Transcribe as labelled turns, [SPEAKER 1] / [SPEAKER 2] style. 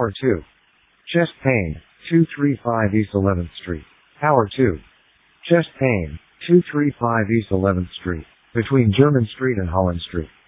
[SPEAKER 1] Tower 2. Chest pain, 235 East 11th Street. Tower 2. Chest pain, 235 East 11th Street, between German Street and Holland Street.